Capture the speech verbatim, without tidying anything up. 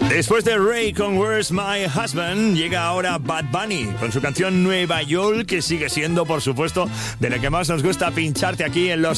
Después de Ray con Where's My Husband, llega ahora Bad Bunny con su canción Nueva York, que sigue siendo, por supuesto, de la que más nos gusta pincharte aquí en los